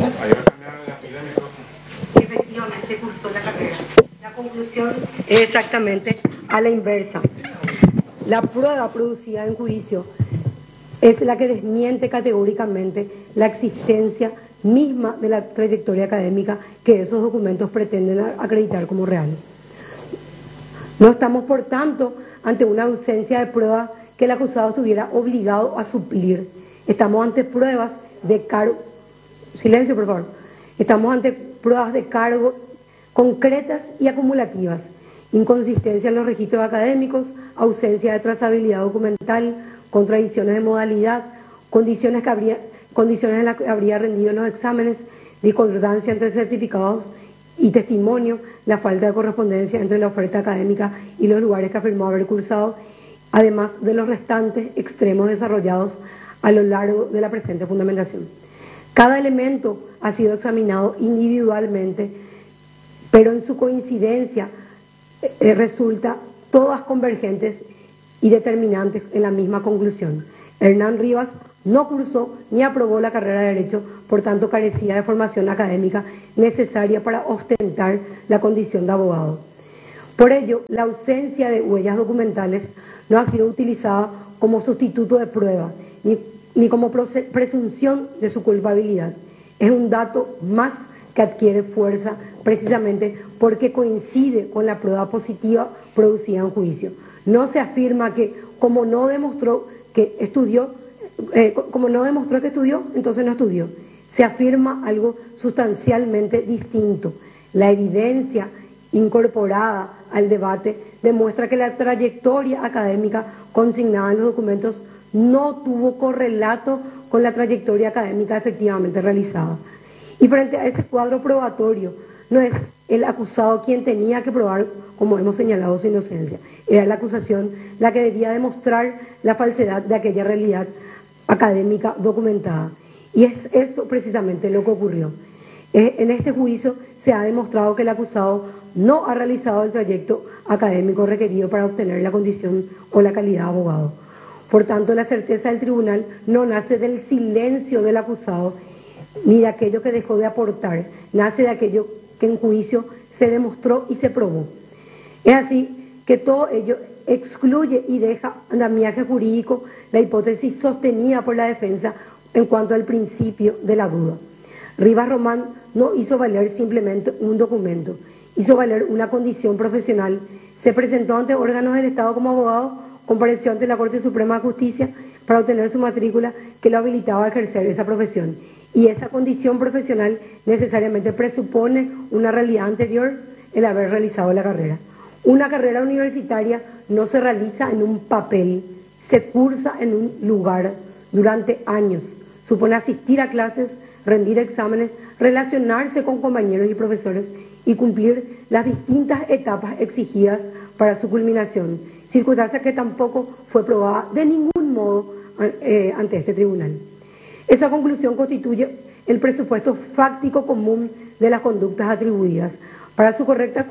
Efectivamente, cursó la carrera. La conclusión es exactamente a la inversa. La prueba producida en juicio es la que desmiente categóricamente la existencia misma de la trayectoria académica que esos documentos pretenden acreditar como real. No estamos, por tanto, ante una ausencia de pruebas que el acusado estuviera obligado a suplir. Estamos ante pruebas de cargo. Silencio, por favor. Estamos ante pruebas de cargo concretas y acumulativas. Inconsistencia en los registros académicos, ausencia de trazabilidad documental, contradicciones de modalidad, condiciones en las que habría rendido los exámenes, discordancia entre certificados y testimonio, la falta de correspondencia entre la oferta académica y los lugares que afirmó haber cursado, además de los restantes extremos desarrollados a lo largo de la presente fundamentación. Cada elemento ha sido examinado individualmente, pero en su coincidencia resulta todas convergentes y determinantes en la misma conclusión. Hernán Rivas no cursó ni aprobó la carrera de Derecho, por tanto carecía de formación académica necesaria para ostentar la condición de abogado. Por ello, la ausencia de huellas documentales no ha sido utilizada como sustituto de prueba, ni como presunción de su culpabilidad. Es un dato más que adquiere fuerza precisamente porque coincide con la prueba positiva producida en juicio. No se afirma que como no demostró que estudió, entonces no estudió. Se afirma algo sustancialmente distinto. La evidencia incorporada al debate demuestra que la trayectoria académica consignada en los documentos no tuvo correlato con la trayectoria académica efectivamente realizada. Y frente a ese cuadro probatorio, no es el acusado quien tenía que probar, como hemos señalado, su inocencia. Era la acusación la que debía demostrar la falsedad de aquella realidad académica documentada. Y es esto precisamente lo que ocurrió. En este juicio se ha demostrado que el acusado no ha realizado el trayecto académico requerido para obtener la condición o la calidad de abogado. Por tanto, la certeza del tribunal no nace del silencio del acusado ni de aquello que dejó de aportar, nace de aquello que en juicio se demostró y se probó. Es así que todo ello excluye y deja andamiaje jurídico la hipótesis sostenida por la defensa en cuanto al principio de la duda. Rivas Román no hizo valer simplemente un documento, hizo valer una condición profesional, se presentó ante órganos del Estado como abogado, compareció ante la Corte Suprema de Justicia para obtener su matrícula que lo habilitaba a ejercer esa profesión. Y esa condición profesional necesariamente presupone una realidad anterior, el haber realizado la carrera. Una carrera universitaria no se realiza en un papel, se cursa en un lugar durante años. Supone asistir a clases, rendir exámenes, relacionarse con compañeros y profesores y cumplir las distintas etapas exigidas para su culminación, circunstancia que tampoco fue probada de ningún modo ante este tribunal. Esa conclusión constituye el presupuesto fáctico común de las conductas atribuidas. Para su correcta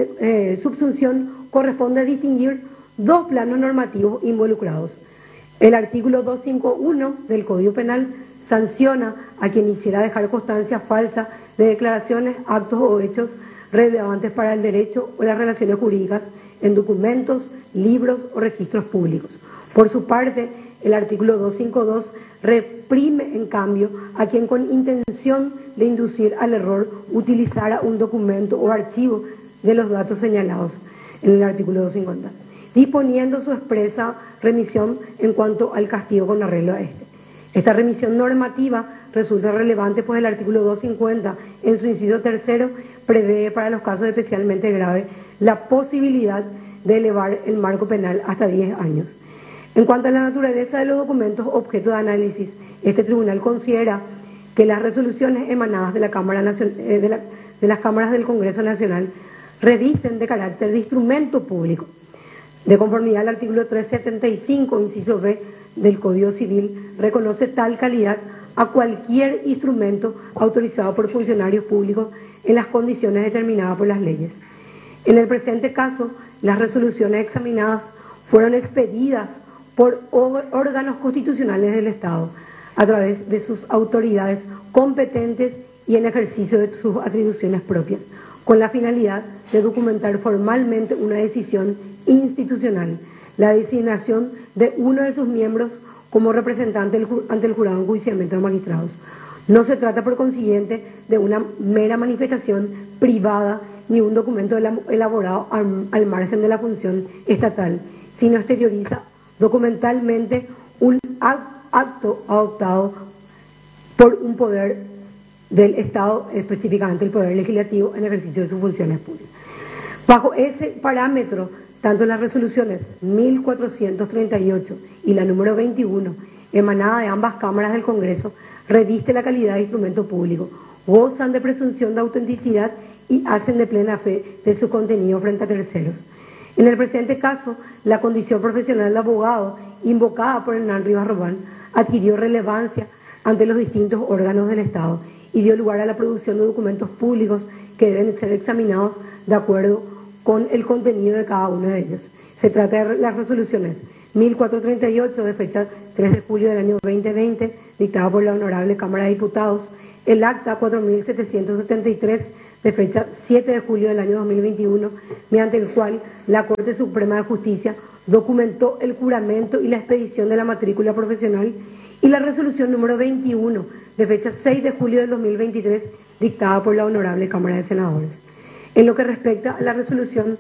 subsunción corresponde distinguir dos planos normativos involucrados. El artículo 251 del Código Penal sanciona a quien hiciera dejar constancia falsa de declaraciones, actos o hechos relevantes para el derecho o las relaciones jurídicas en documentos, libros o registros públicos. Por su parte, el artículo 252 reprime, en cambio, a quien con intención de inducir al error utilizara un documento o archivo de los datos señalados en el artículo 250, disponiendo su expresa remisión en cuanto al castigo con arreglo a este. Esta remisión normativa resulta relevante, pues el artículo 250, en su inciso tercero, prevé para los casos especialmente graves la posibilidad de elevar el marco penal hasta 10 años. En cuanto a la naturaleza de los documentos objeto de análisis, este tribunal considera que las resoluciones emanadas de, de las cámaras del Congreso Nacional revisten de carácter de instrumento público, de conformidad al artículo 375, inciso B del Código Civil, reconoce tal calidad a cualquier instrumento autorizado por funcionarios públicos en las condiciones determinadas por las leyes. En el presente caso, las resoluciones examinadas fueron expedidas por órganos constitucionales del Estado a través de sus autoridades competentes y en ejercicio de sus atribuciones propias, con la finalidad de documentar formalmente una decisión institucional, la designación de uno de sus miembros como representante ante el jurado de enjuiciamiento de magistrados. No se trata, por consiguiente, de una mera manifestación privada ni un documento elaborado al margen de la función estatal, sino exterioriza documentalmente un acto adoptado por un poder del Estado, específicamente el Poder Legislativo, en ejercicio de sus funciones públicas. Bajo ese parámetro, tanto las resoluciones 1438 y la número 21, emanada de ambas cámaras del Congreso, reviste la calidad de instrumento público, gozan de presunción de autenticidad y hacen de plena fe de su contenido frente a terceros. En el presente caso, la condición profesional de abogado, invocada por Hernán Rivas Román, adquirió relevancia ante los distintos órganos del Estado y dio lugar a la producción de documentos públicos que deben ser examinados de acuerdo con el contenido de cada uno de ellos. Se trata de las resoluciones 1438 de fecha 3 de julio del año 2020, dictada por la Honorable Cámara de Diputados, el acta 4773 de fecha 7 de julio del año 2021, mediante el cual la Corte Suprema de Justicia documentó el juramento y la expedición de la matrícula profesional, y la resolución número 21 de fecha 6 de julio del 2023, dictada por la Honorable Cámara de Senadores. En lo que respecta a la resolución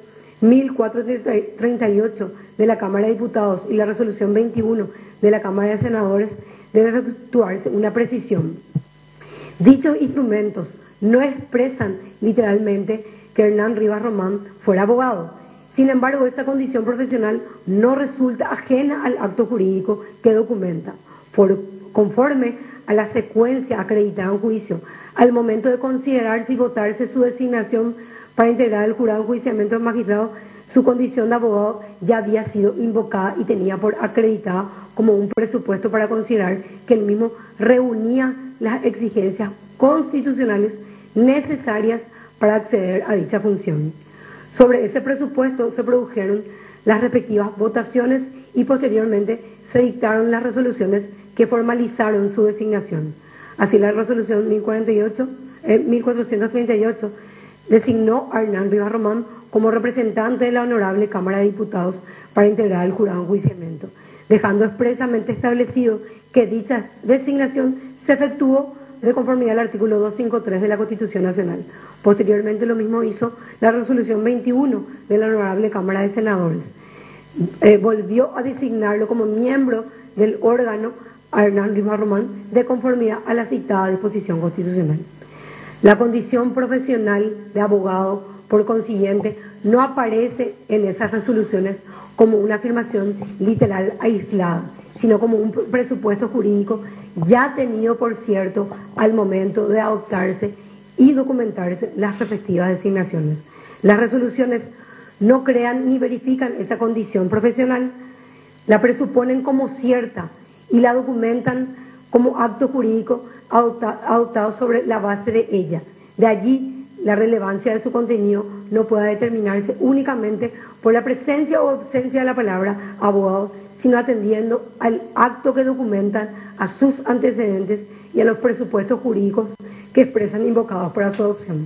1438 de la Cámara de Diputados y la resolución 21 de la Cámara de Senadores, debe efectuarse una precisión. Dichos instrumentos no expresan literalmente que Hernán Rivas Román fuera abogado. Sin embargo, esta condición profesional no resulta ajena al acto jurídico que documenta, conforme a la secuencia acreditada en juicio, al momento de considerarse y votarse su designación para integrar el jurado de enjuiciamiento de magistrados. Su condición de abogado ya había sido invocada y tenía por acreditada como un presupuesto para considerar que el mismo reunía las exigencias constitucionales necesarias para acceder a dicha función. Sobre ese presupuesto se produjeron las respectivas votaciones y posteriormente se dictaron las resoluciones que formalizaron su designación. Así, la resolución 1438 designó a Hernán Rivas Román como representante de la Honorable Cámara de Diputados para integrar el jurado de enjuiciamiento, dejando expresamente establecido que dicha designación se efectuó de conformidad al artículo 253 de la Constitución Nacional. Posteriormente, lo mismo hizo la resolución 21 de la Honorable Cámara de Senadores. Volvió a designarlo como miembro del órgano a Hernán Rivas Román de conformidad a la citada disposición constitucional. La condición profesional de abogado, por consiguiente, no aparece en esas resoluciones como una afirmación literal aislada, sino como un presupuesto jurídico ya tenido por cierto al momento de adoptarse y documentarse las respectivas designaciones. Las resoluciones no crean ni verifican esa condición profesional, la presuponen como cierta y la documentan como acto jurídico adoptado sobre la base de ella. De allí, la relevancia de su contenido no pueda determinarse únicamente por la presencia o ausencia de la palabra abogado, sino atendiendo al acto que documentan, a sus antecedentes y a los presupuestos jurídicos que expresan invocados para su adopción.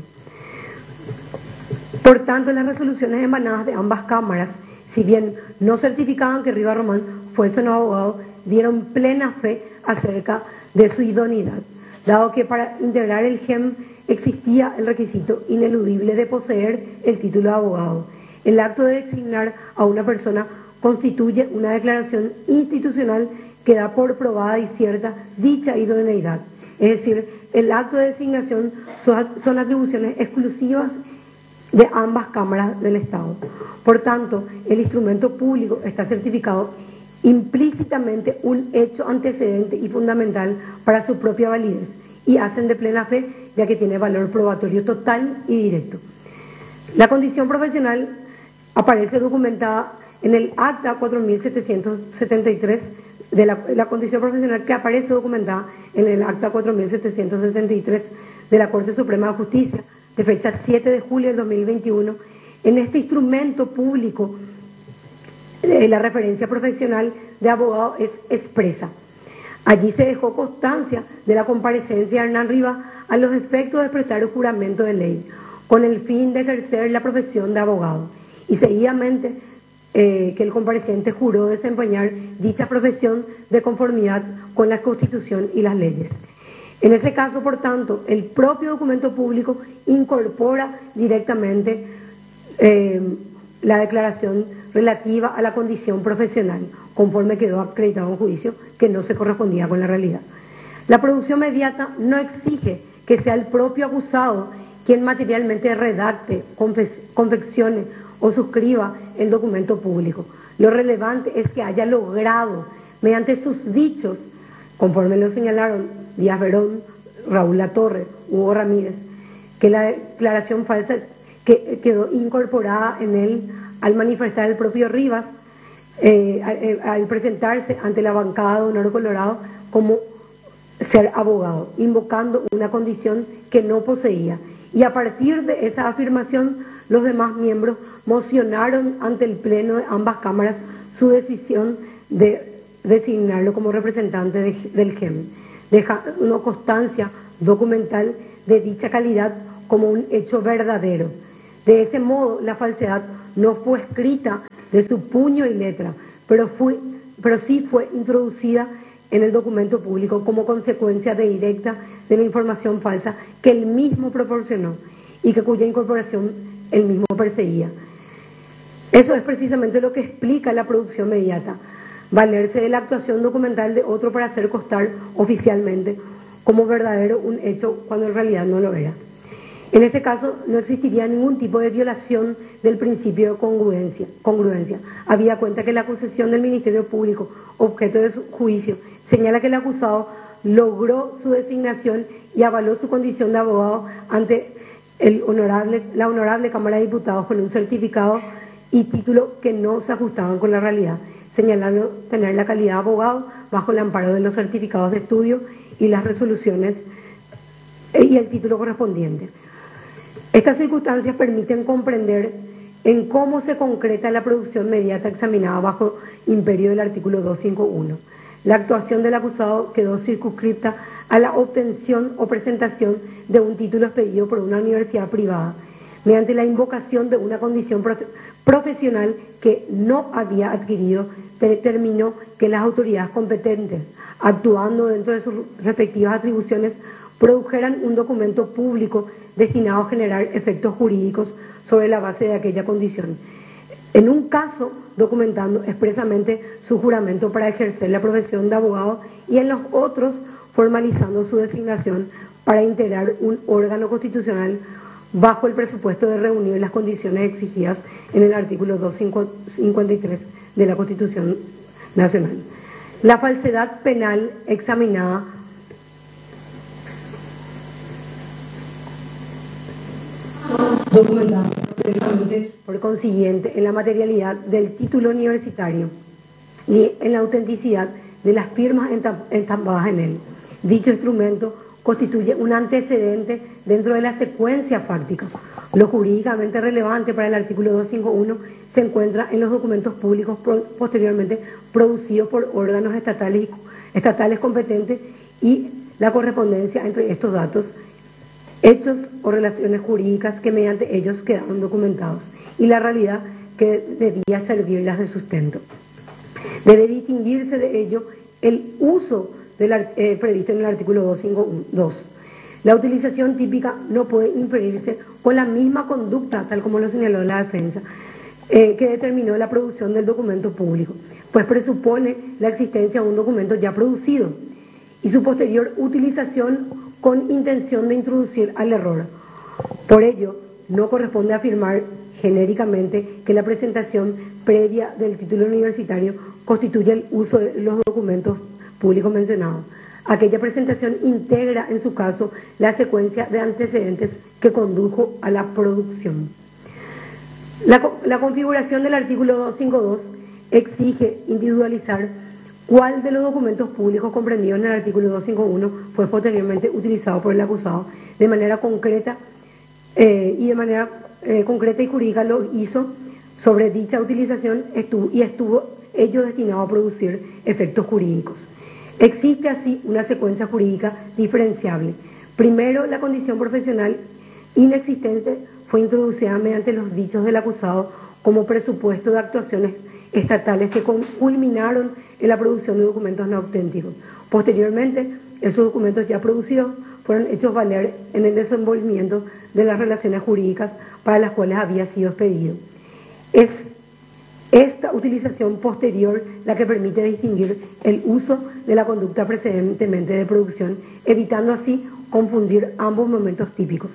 Por tanto, las resoluciones emanadas de ambas cámaras, si bien no certificaban que Rivas Román fuese un abogado, dieron plena fe acerca de su idoneidad, dado que para integrar el GEM existía el requisito ineludible de poseer el título de abogado. El acto de designar a una persona constituye una declaración institucional que da por probada y cierta dicha idoneidad. Es decir, el acto de designación son atribuciones exclusivas de ambas cámaras del Estado. Por tanto, el instrumento público está certificado implícitamente un hecho antecedente y fundamental para su propia validez y hacen de plena fe, ya que tiene valor probatorio total y directo. La condición profesional aparece documentada en el acta 4773 de la condición profesional, que aparece documentada en el acta 4773 de la Corte Suprema de Justicia de fecha 7 de julio del 2021. En este instrumento público la referencia profesional de abogado es expresa. Allí se dejó constancia de la comparecencia de Hernán Rivas a los efectos de prestar el juramento de ley, con el fin de ejercer la profesión de abogado, y seguidamente que el compareciente juró desempeñar dicha profesión de conformidad con la Constitución y las leyes. En ese caso, por tanto, el propio documento público incorpora directamente la declaración relativa a la condición profesional, conforme quedó acreditado en juicio, que no se correspondía con la realidad. La producción mediata no exige que sea el propio acusado quien materialmente redacte, confeccione o suscriba el documento público. Lo relevante es que haya logrado, mediante sus dichos, conforme lo señalaron Díaz Verón, Raúl Latorre, Hugo Ramírez, que la declaración falsa que quedó incorporada en él al manifestar el propio Rivas, al presentarse ante la bancada de Honor Colorado como ser abogado, invocando una condición que no poseía. Y a partir de esa afirmación, los demás miembros mocionaron ante el Pleno de ambas cámaras su decisión de designarlo como representante del GEM, dejando constancia documental de dicha calidad como un hecho verdadero. De ese modo, la falsedad no fue escrita de su puño y letra, pero sí fue introducida en el documento público como consecuencia directa de la información falsa que él mismo proporcionó y cuya incorporación él mismo perseguía. Eso es precisamente lo que explica la producción mediata, valerse de la actuación documental de otro para hacer constar oficialmente como verdadero un hecho cuando en realidad no lo era. En este caso no existiría ningún tipo de violación del principio de congruencia, habida cuenta que la acusación del Ministerio Público, objeto de su juicio, señala que el acusado logró su designación y avaló su condición de abogado ante la honorable Cámara de Diputados con un certificado y título que no se ajustaban con la realidad, señalando tener la calidad de abogado bajo el amparo de los certificados de estudio y las resoluciones y el título correspondiente. Estas circunstancias permiten comprender en cómo se concreta la producción mediata examinada bajo imperio del artículo 251. La actuación del acusado quedó circunscripta a la obtención o presentación de un título expedido por una universidad privada, mediante la invocación de una condición profesional que no había adquirido, determinó que las autoridades competentes, actuando dentro de sus respectivas atribuciones, produjeran un documento público destinado a generar efectos jurídicos sobre la base de aquella condición. En un caso, documentando expresamente su juramento para ejercer la profesión de abogado, y en los otros, formalizando su designación para integrar un órgano constitucional bajo el presupuesto de reunir las condiciones exigidas en el artículo 253 de la Constitución Nacional. La falsedad penal examinada documentada precisamente por consiguiente en la materialidad del título universitario y en la autenticidad de las firmas estampadas en él. Dicho instrumento constituye un antecedente dentro de la secuencia fáctica. Lo jurídicamente relevante para el artículo 251 se encuentra en los documentos públicos posteriormente producidos por órganos estatales competentes y la correspondencia entre estos datos, hechos o relaciones jurídicas que mediante ellos quedaron documentados y la realidad que debía servirlas de sustento. Debe distinguirse de ello el uso previsto en el artículo 252. La utilización típica no puede inferirse con la misma conducta, tal como lo señaló la defensa, que determinó la producción del documento público, pues presupone la existencia de un documento ya producido y su posterior utilización con intención de introducir al error. Por ello, no corresponde afirmar genéricamente que la presentación previa del título universitario constituye el uso de los documentos públicos mencionados. Aquella presentación integra, en su caso, la secuencia de antecedentes que condujo a la producción. La configuración del artículo 252 exige individualizar cuál de los documentos públicos comprendidos en el artículo 251 fue posteriormente utilizado por el acusado de manera concreta concreta y jurídica lo hizo sobre dicha utilización estuvo ello destinado a producir efectos jurídicos. Existe así una secuencia jurídica diferenciable. Primero, la condición profesional inexistente fue introducida mediante los dichos del acusado como presupuesto de actuaciones estatales que culminaron en la producción de documentos no auténticos. Posteriormente, esos documentos ya producidos fueron hechos valer en el desenvolvimiento de las relaciones jurídicas para las cuales había sido expedido. Es esta utilización posterior la que permite distinguir el uso de la conducta precedentemente de producción, evitando así confundir ambos momentos típicos.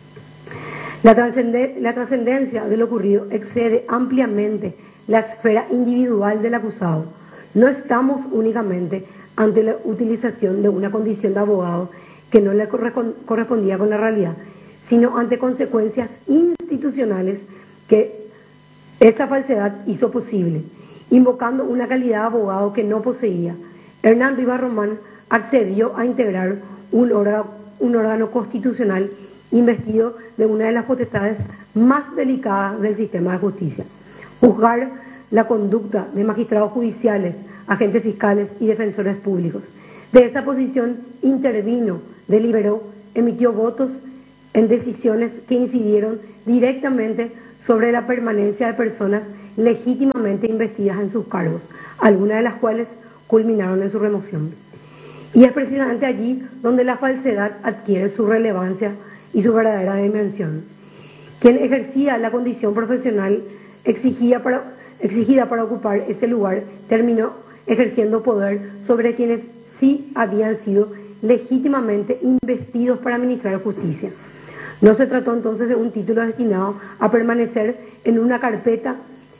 La trascendencia de lo ocurrido excede ampliamente la esfera individual del acusado. No estamos únicamente ante la utilización de una condición de abogado que no le correspondía con la realidad, sino ante consecuencias institucionales que esta falsedad hizo posible, invocando una calidad de abogado que no poseía. Hernán Rivas Román accedió a integrar un órgano constitucional investido de una de las potestades más delicadas del sistema de justicia: juzgar la conducta de magistrados judiciales, agentes fiscales y defensores públicos. De esa posición intervino, deliberó, emitió votos en decisiones que incidieron directamente sobre la permanencia de personas legítimamente investidas en sus cargos, algunas de las cuales culminaron en su remoción. Y es precisamente allí donde la falsedad adquiere su relevancia y su verdadera dimensión. Quien ejercía la condición profesional exigida para ocupar ese lugar terminó ejerciendo poder sobre quienes sí habían sido legítimamente investidos para administrar justicia. No se trató entonces de un título destinado a permanecer en una carpeta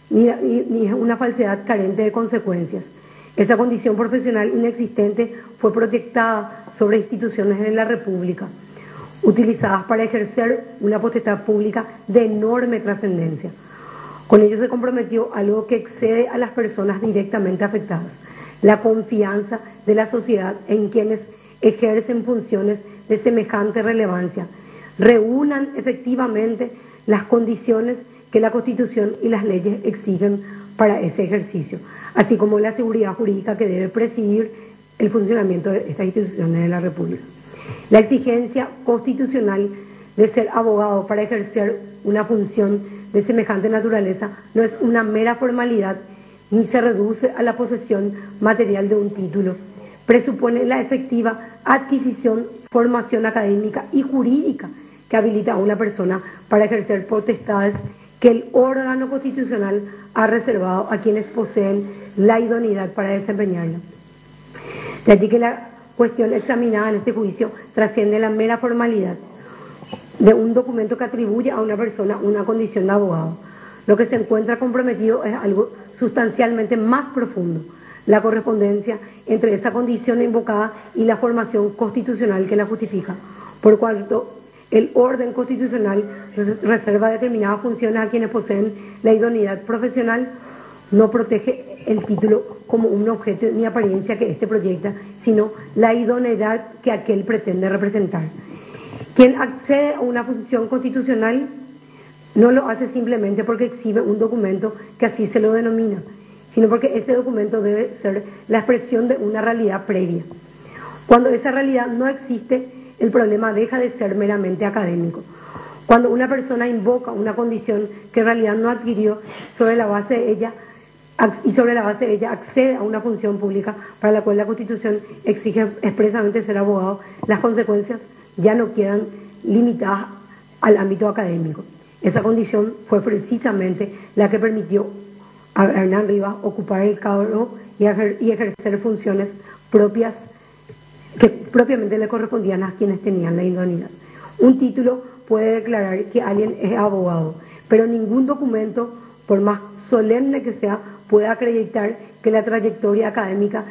ni una falsedad carente de consecuencias. Esa condición profesional inexistente fue proyectada sobre instituciones de la República, utilizadas para ejercer una potestad pública de enorme trascendencia. Con ello se comprometió algo que excede a las personas directamente afectadas: la confianza de la sociedad en quienes ejercen funciones de semejante relevancia, reúnan efectivamente las condiciones que la Constitución y las leyes exigen para ese ejercicio, así como la seguridad jurídica que debe presidir el funcionamiento de estas instituciones de la República. La exigencia constitucional de ser abogado para ejercer una función de semejante naturaleza no es una mera formalidad ni se reduce a la posesión material de un título. Presupone la efectiva adquisición, formación académica y jurídica que habilita a una persona para ejercer potestades que el órgano constitucional ha reservado a quienes poseen la idoneidad para desempeñarla. De allí que la cuestión examinada en este juicio trasciende la mera formalidad de un documento que atribuye a una persona una condición de abogado. Lo que se encuentra comprometido es algo sustancialmente más profundo: la correspondencia entre esa condición invocada y la formación constitucional que la justifica, por cuanto el orden constitucional reserva determinadas funciones a quienes poseen la idoneidad profesional. No protege el título como un objeto ni apariencia que éste proyecta, sino la idoneidad que aquel pretende representar. Quien accede a una función constitucional no lo hace simplemente porque exhibe un documento que así se lo denomina, sino porque ese documento debe ser la expresión de una realidad previa. Cuando esa realidad no existe, el problema deja de ser meramente académico. Cuando una persona invoca una condición que en realidad no adquirió, sobre la base de ella accede a una función pública para la cual la Constitución exige expresamente ser abogado, las consecuencias ya no quedan limitadas al ámbito académico. Esa condición fue precisamente la que permitió a Hernán Rivas ocupar el cargo y ejercer funciones propias que propiamente le correspondían a quienes tenían la idoneidad. Un título puede declarar que alguien es abogado, pero ningún documento, por más solemne que sea, puede acreditar que la trayectoria académica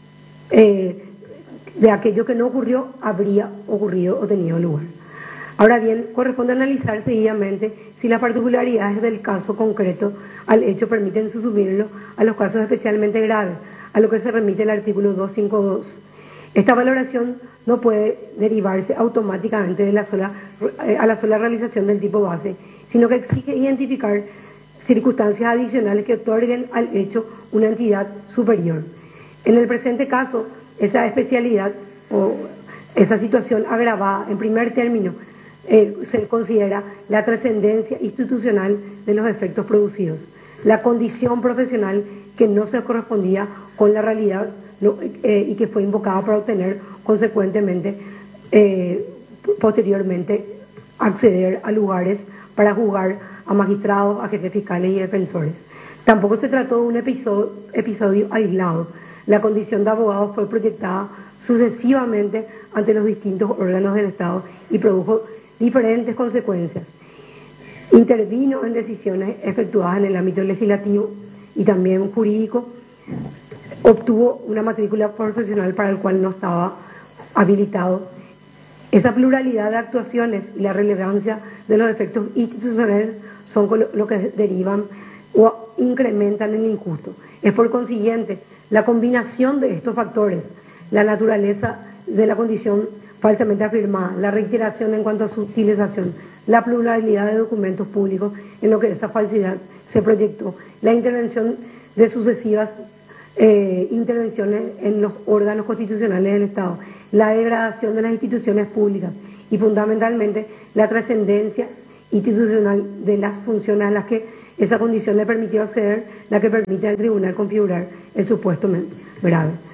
de aquello que no ocurrió habría ocurrido o tenido lugar. Ahora bien, corresponde analizar seguidamente si las particularidades del caso concreto al hecho permiten susumirlo a los casos especialmente graves, a lo que se remite el artículo 252. Esta valoración no puede derivarse automáticamente a la sola realización del tipo base, sino que exige identificar circunstancias adicionales que otorguen al hecho una entidad superior. En el presente caso, esa especialidad o esa situación agravada, en primer término, se considera la trascendencia institucional de los efectos producidos, la condición profesional que no se correspondía con la realidad y que fue invocada para obtener consecuentemente, posteriormente, acceder a lugares para juzgar a magistrados, a jefes fiscales y defensores. Tampoco se trató de un episodio aislado. La condición de abogado fue proyectada sucesivamente ante los distintos órganos del Estado y produjo diferentes consecuencias. Intervino en decisiones efectuadas en el ámbito legislativo y también jurídico. Obtuvo una matrícula profesional para el cual no estaba habilitado. Esa pluralidad de actuaciones y la relevancia de los efectos institucionales son lo que derivan o incrementan el injusto. Es por consiguiente la combinación de estos factores, la naturaleza de la condición falsamente afirmada, la reiteración en cuanto a su utilización, la pluralidad de documentos públicos en lo que esa falsidad se proyectó, la intervención de sucesivas intervenciones en los órganos constitucionales del Estado, la degradación de las instituciones públicas y fundamentalmente la trascendencia institucional de las funciones a las que esa condición le permitió acceder, la que permite al tribunal configurar el supuesto grave.